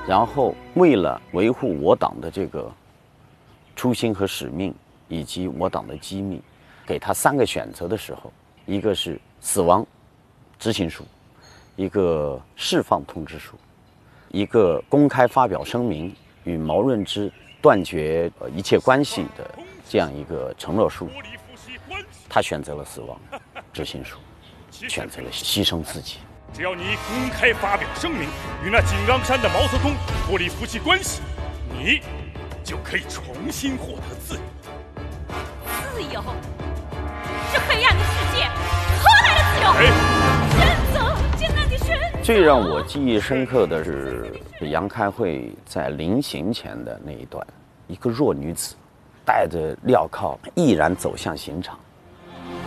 然后为了维护我党的这个初心和使命，以及我党的机密，给他3个选择的时候，一个是死亡执行书，一个释放通知书，一个公开发表声明与毛润之断绝一切关系的这样一个承诺书。他选择了死亡执行书，选择了牺牲自己。 只要你公开发表声明，与那井冈山的毛泽东脱离夫妻关系，你就可以重新获得自由。 自由？这黑暗的世界，何来的自由？选择艰难的选择。 最让我记忆深刻的是杨开慧在临行前的那一段，一个弱女子带着镣铐毅然走向刑场，